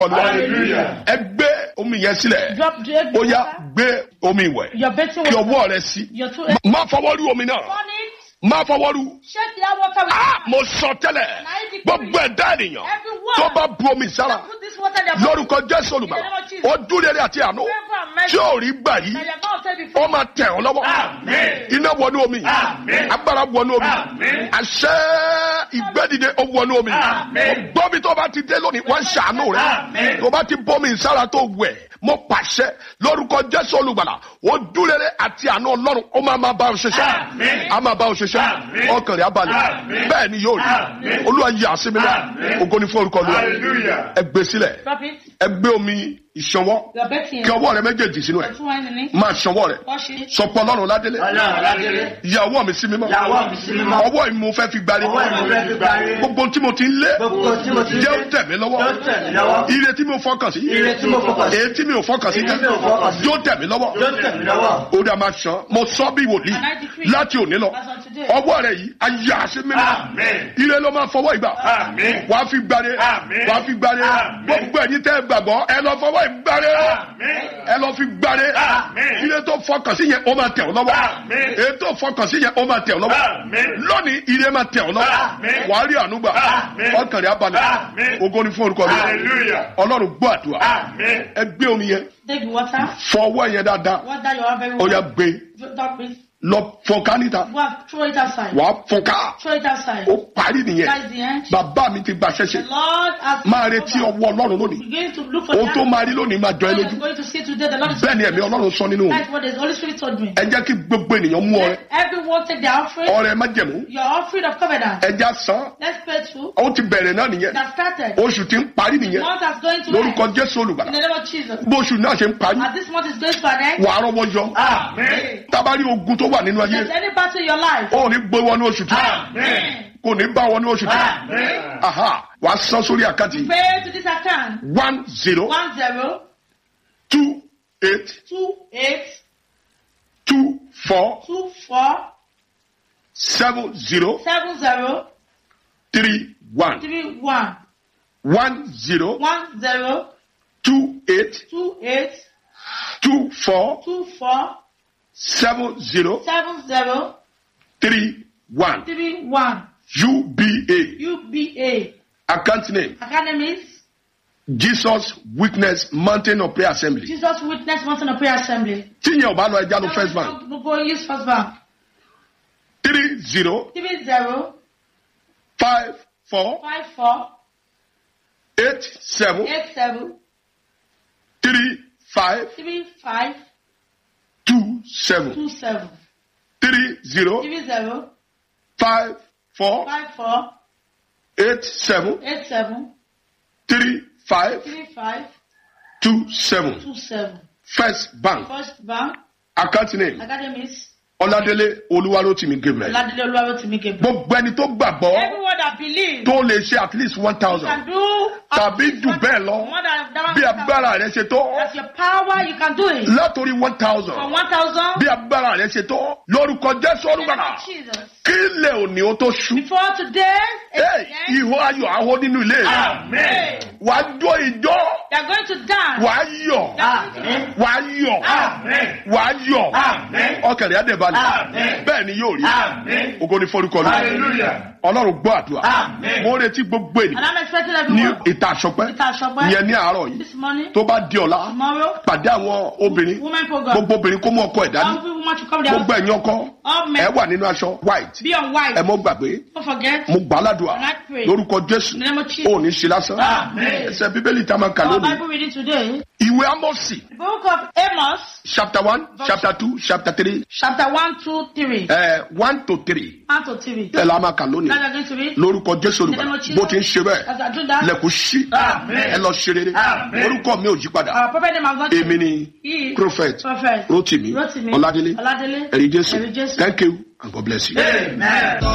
Hallelujah. Ẹ gbé omi yẹn sílẹ̀. Drop the egg. Ó yá gbé omi ìwẹ̀. Your bathing Kí water. ọwọ́ rẹ sí. Your two Má fọwọ́ rú omi náà. on it. Má fọwọ́ rú. Shake the water with Mo sọ tẹ́lẹ̀. Gbogbo ẹ̀dá ènìyàn tó bá bu omi sára. Put this water in the Lórúkọ Jésù Olùgbàlà. Ó dúró rere àti àánú. Tí ò rí gbà yìí. that you have not said before. Ó máa tẹ̀ ọ́ lọ́wọ́. Iná wọnú omi. Agbára wọnú omi. Àṣẹ ìgbẹ́dìde ó wọnú omi. Gbọ́bi tó bá ti dé lónìí, wọ́n ṣàánú rẹ̀. Tó bá ti bọ́mi sára tó wẹ̀, mo pàṣẹ lórúkọ Jésù Olùgbàlà. Ó dúró rere àti àánú Ọlọ́run. Ó máa bá ọ ṣiṣẹ́. A máa bá ọ ṣiṣẹ́. Ọkàn rẹ̀ á balẹ̀. Bẹ́ẹ̀ ni yóò rí. Olúwa yà sí mi náà. Ògo ni fún orúkọ Olúwa. Ẹ gbé sílẹ̀. Drop it. Ẹ gbé omi ìṣanwọ́. Your bathing. Kí ọwọ́ rẹ méjèèjì sínú ẹ̀. Your two hands in it. Máa ṣanwọ́ rẹ̀. Wash it. Sọpọ̀ Ọlọ́run ládélé. Ìyàwó mi sí mímọ́. Ọwọ́ ìmú fẹ́ fi gbárí. Gbogbo tí mo ti ń lé. Jẹ́ ó tẹ̀ mí lọ́wọ́. Ire tí mo fọkàn sí. Èyí tí mi ò fọkàn sí. Yóò tẹ̀ mí lọ́wọ́. Ó dà máa ṣan. Mo sọ bí wòlíì. Láti òní lọ. Ọwọ́ rẹ̀ yìí, ayé àṣẹ mímọ́. Ire ló máa fọwọ́ ìgbà. Wàá fi gbáre. Wàá fi gbáre. Gbogbo ẹ̀yin tẹ́ gbàgbọ́, ẹ lọ fọwọ́ ìgbáre. Ẹ lọ fi gbáre. Ire tó fọkàn sí yẹn, ó máa tẹ̀ ọ́ lọ́wọ́. Èyí tó fọkàn sí yẹn, ó máa tẹ̀ ọ́ lọ́wọ́. Lónìí, ire máa tẹ̀ ọ́ lọ́wọ́. Wàá rí àánú gbà. Ọkàn rẹ̀ á balẹ̀. Ògo ni fún orúkọ mi. Ọlọ́run gbọ́ àdúrà. Ẹ gbé omi yẹn. Take the water. Fọwọ́ yẹn dáadáa. Water you have very Ó well. yá gbé. Drop it. Lọ fọnká níta. Go and throw it outside. Wàá fọnká. Throw it outside. Ó parí nìyẹn. That is the end. Bàbá mi ti gbàṣẹ́ The ṣe. Lord has Máa retí ọwọ́ Ọlọ́run lónìí. Begin to look for Ohun tó that. máa rí lónìí máa jọ ẹ́ What lójú. you're going to see today, the Lord is Bẹ́ẹ̀ ni ẹ̀mí Ọlọ́run sọ nínú. That's what the Holy Spirit told me. Ẹ jẹ́ kí gbogbo ènìyàn mú ọrẹ. Let everyone take their offering. Ọrẹ májẹ̀mú. Your offering of covenant. Ẹ já san. Let's pray too. Ó ti bẹ̀rẹ̀ náà nìyẹn. That started. Oṣù tí ń parí nìyẹn. Month that's going to Lórúkọ end. Jésù In Olùgbàlà. the name of Jesus. Bó oṣù náà ṣe ń parí. As this month is going to an end. Wàá rọ́wọ́ yọ. Tábàárí ogun tó wà nínú If ayé. there's any battle in your life. Ó ní gbé wọnú oṣù tí. Kò ní bá wọnú oṣù tí. Aha, wàá san sórí àkáǹtì. Pray to this account. 10 28 1028 24 24 70 70 31 31 10 10 28 28 24 24 70 70 31 31 UBA. UBA Account name Academies Jesus Witness Mountain of Prayer Assembly. Jesus Witness Mountain of Prayer Assembly. Tíyẹn ò bá lọ ẹja ló First Bank. Go use First Bank. 30 30 54 54 87 87 35 35 27 27 30 30 54 54 87 87 35 35 27 27 First Bank. First Bank Account name Academies Ọládélé Olúwarótìmí Gabriel. Oladele Oluwarotimi Gabriel. Gbogbo ẹni tó gbàgbọ́ Everyone that believes tó lè ṣe at least 1,000 can do tàbí jù bẹ́ẹ̀ lọ more than bí agbára rẹ ṣe tó That's your power, you can do it. látòrí From 1,000 1,000 bí agbára rẹ ṣe tó lórúkọ Jésù Olùgbàlà Jesus. kí ilẹ̀ òní ó tó ṣú. Before today, Ihò ayọ̀ ahó nínú ilé rẹ Amen. wà á jó ìjó They are going to dance. wà á yọ̀ Amen. wà á yọ̀ wà á yọ̀ ọkàn rẹ̀ á dẹ̀ balẹ̀ bẹ́ẹ̀ ni yóò rí ògo ni forúkọ rẹ̀ Ọlọ́run gbọ́ àdúrà mo retí gbogbo And ènìyàn I'm expecting ní everyone ìta àṣọpẹ́ Ìta Àṣọpẹ́. ìyẹn ní àárọ̀ yìí this morning, tó bá di ọ̀la tomorrow, pàdé àwọn obìnrin women program. gbogbo obìnrin kó mú ọkọ ẹ̀ dání All people want to come there. gbogbo ẹ̀yin ọkọ All ẹ men wà nínú aṣọ white be on white. ẹ mọ́ gbàgbé Don't forget. mo gbà á ládùúà And I pray. lórúkọ Jésù In the name of Jesus. ò ní ṣe lásán Amen. ẹsẹ̀ bíbélì tá a máa kà Our lónìí Bible reading today, ìwé Ámósì the book of Amos, chapter 1 chapter 2 chapter 3 chapter 1, 2, 3. 1 to 3 1 to 3. ẹ la máa kà lónìí Now we are going to read. lórúkọ Jésù Olùgbàlà bó ti ń ṣe bẹ́ẹ̀ As I do that, lẹ̀kùn ṣí ẹ lọ ṣe rere orúkọ mi ò yí padà our prophet name has not èmi ni He is prophet Prophet Rótìmí Rotimi Ọládélé Oladele ẹ̀rí Jésù Ẹ̀rí Jésù. thank you and God bless you. Amen.